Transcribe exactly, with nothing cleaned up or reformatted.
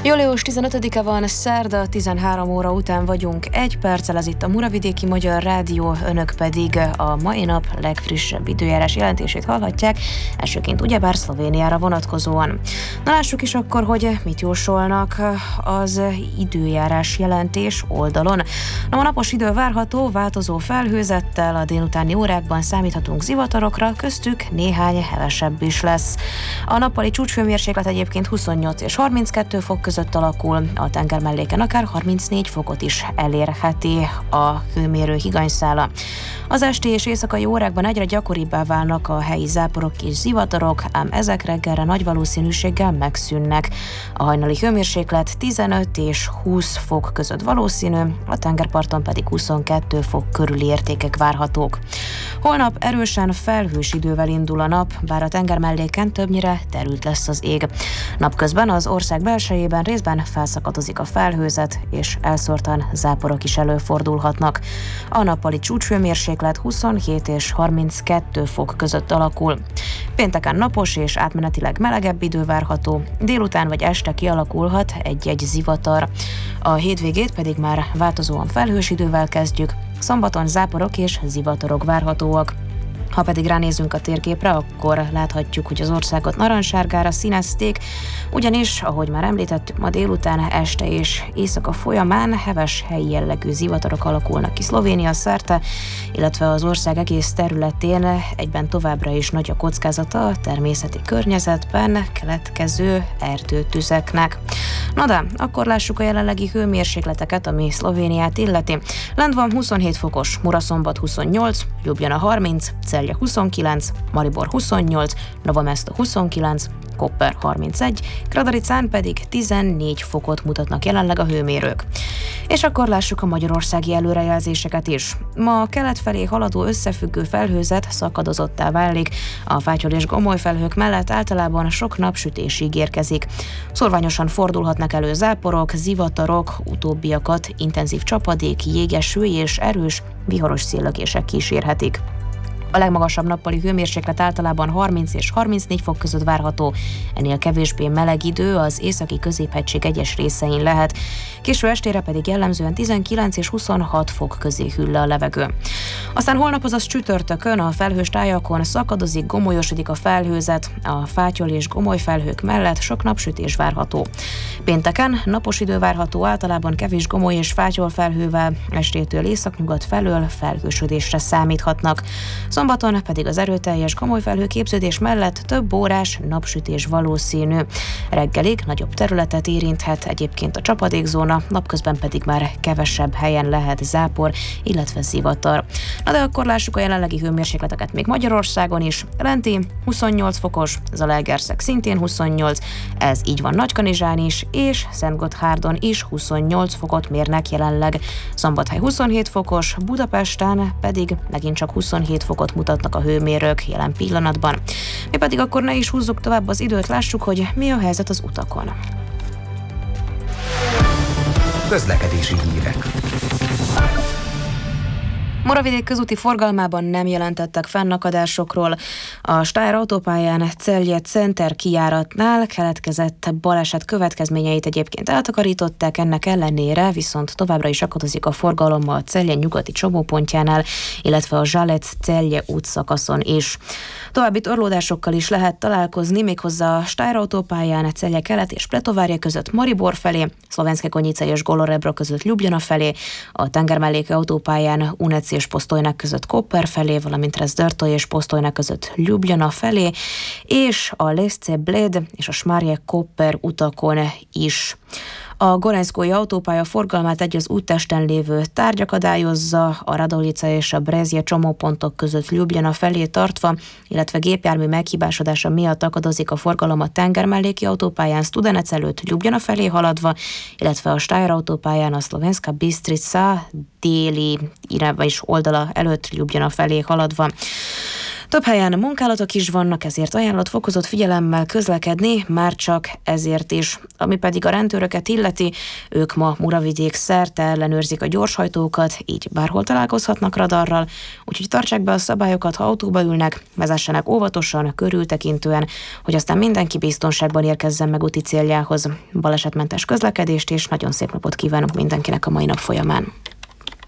július tizenötödike van, szerda, tizenhárom óra után vagyunk, egy perccel, ez itt a Muravidéki Magyar Rádió, önök pedig a mai nap legfrissebb időjárás jelentését hallhatják, elsőként ugyebár Szlovéniára vonatkozóan. Na lássuk is akkor, hogy mit jósolnak az időjárás jelentés oldalon. Na, a napos idő várható, változó felhőzettel, a délutáni órákban számíthatunk zivatarokra, köztük néhány hevesebb is lesz. A nappali csúcshőmérséklet egyébként huszonnyolc és harminckettő fok között alakul, a tengermelléken akár harmincnégy fokot is elérheti a hőmérő higanyszála. Az esti és éjszakai órákban egyre gyakoribbá válnak a helyi záporok és zivatarok, ám ezek reggelre nagy valószínűséggel megszűnnek. A hajnali hőmérséklet tizenöt és húsz fok között valószínű, a tengerparton pedig huszonkettő fok körüli értékek várhatók. Holnap erősen felhős idővel indul a nap, bár a tengermelléken többnyire terült lesz az ég. Napközben az ország belsejében részben felszakadozik a felhőzet, és elszórtan záporok is előfordulhatnak. A nappali csúcshőmérséklet huszonhét és harminckettő fok között alakul. Pénteken napos és átmenetileg melegebb idő várható, délután vagy este kialakulhat egy-egy zivatar. A hétvégét pedig már változóan felhős idővel kezdjük, szombaton záporok és zivatarok várhatóak. Ha pedig ránézünk a térképre, akkor láthatjuk, hogy az országot narancssárgára színezték, ugyanis, ahogy már említettük, ma délután, este és éjszaka folyamán heves helyi jellegű zivatarok alakulnak ki Szlovénia szerte, illetve az ország egész területén egyben továbbra is nagy a kockázata a természeti környezetben keletkező erdőtüzeknek. Na de, akkor lássuk a jelenlegi hőmérsékleteket, ami Szlovéniát illeti. Lent van huszonhét fokos, Muraszombat huszonnyolc, Ljubljana harminc, Celje huszonkilenc, Maribor huszonnyolc, Nova Mesto huszonkilenc, Koper harmincegy, Kradaricán pedig tizennégy fokot mutatnak jelenleg a hőmérők. És akkor lássuk a magyarországi előrejelzéseket is. Ma a kelet felé haladó összefüggő felhőzet szakadozottá válik, a fátyol és gomoly felhők mellett általában sok napsütés ígérkezik. Szorványosan fordulhatnak elő záporok, zivatarok, utóbbiakat intenzív csapadék, jégeső és erős, viharos széllökések kísérhetik. A legmagasabb nappali hőmérséklet általában harminc és harmincnégy fok között várható, ennél kevésbé meleg idő az északi középhegység egyes részein lehet, késő estére pedig jellemzően tizenkilenc és huszonhat fok közé hűl le a levegő. Aztán holnap, azaz csütörtökön a felhős tájakon szakadozik, gomolyosodik a felhőzet, a fátyol és gomoly felhők mellett sok napsütés várható. Pénteken napos idő várható, általában kevés gomoly és fátyol felhővel, estétől északnyugat felől felhősödésre számíthatnak. Szombaton pedig az erőteljes gomoly felhőképződés mellett több órás napsütés valószínű. Reggelig nagyobb területet érinthet egyébként a csapadékzóna, napközben pedig már kevesebb helyen lehet zápor, illetve zivatar. Na de akkor lássuk a jelenlegi hőmérsékleteket még Magyarországon is. Lenti huszonnyolc fokos, Zalaegerszeg szintén huszonnyolc, ez így van Nagykanizsán is, és Szentgotthárdon is huszonnyolc fokot mérnek jelenleg. Szombathely huszonhét fokos, Budapesten pedig megint csak huszonhét fokot mutatnak a hőmérők jelen pillanatban. Mi pedig akkor ne is húzzuk tovább az időt, lássuk, hogy mi a helyzet az utakon. Közlekedési hírek. Moravidék közúti forgalmában nem jelentettek fennakadásokról. A Steyr autópályán Celje Center kijáratnál keletkezett baleset következményeit egyébként eltakarították, ennek ellenére viszont továbbra is akadozik a forgalom a Celje nyugati csomópontjánál, illetve a Zsalec-Celje útszakaszon is. További torlódásokkal is lehet találkozni, méghozzá a Steyr autópályán Celje kelet és Pretovárje között Maribor felé, Szlovenské Konjice és Golorebro között Ljubljana felé, a tengermelléki autópályán Unec és Posztolynak között Koper felé, valamint Rezdörtoj és Posztolynak között Ljubljana felé, és a Lesce Bled és a Smárje Koper utakon is. A Gorenszkói autópálya forgalmát egy az úttesten lévő tárgy akadályozza, a Radolica és a Brezje csomópontok között Ljubljana felé tartva, illetve gépjármű meghibásodása miatt akadozik a forgalom a tengermelléki autópályán Studenec előtt Ljubljana felé haladva, illetve a Steyr autópályán a Slovenska Bistrica déli irányba is oldala előtt Ljubljana felé haladva. Több helyen munkálatok is vannak, ezért ajánlott fokozott figyelemmel közlekedni, már csak ezért is. Ami pedig a rendőröket illeti, ők ma Muravidék szerte ellenőrzik a gyorshajtókat, így bárhol találkozhatnak radarral, úgyhogy tartsák be a szabályokat, ha autóba ülnek, vezessenek óvatosan, körültekintően, hogy aztán mindenki biztonságban érkezzen meg úti céljához. Balesetmentes közlekedést és nagyon szép napot kívánunk mindenkinek a mai nap folyamán.